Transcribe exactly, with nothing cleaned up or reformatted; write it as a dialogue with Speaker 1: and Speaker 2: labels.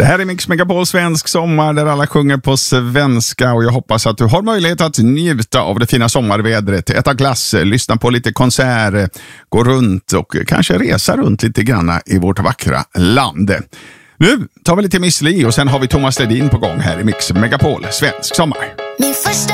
Speaker 1: Det här är Mix Megapol svensk sommar där alla sjunger på svenska och jag hoppas att du har möjlighet att njuta av det fina sommarvädret, äta glass, lyssna på lite konserter, gå runt och kanske resa runt lite grann i vårt vackra land. Nu tar vi lite Miss Li och sen har vi Thomas Ledin på gång här i Mix Megapol svensk sommar.
Speaker 2: Min första